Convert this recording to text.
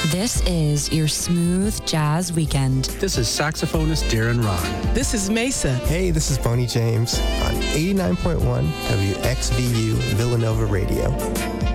This is your smooth jazz weekend. This is saxophonist Darren Ron. This is Mesa. Hey, this is Boney James on 89.1 WXVU Villanova Radio.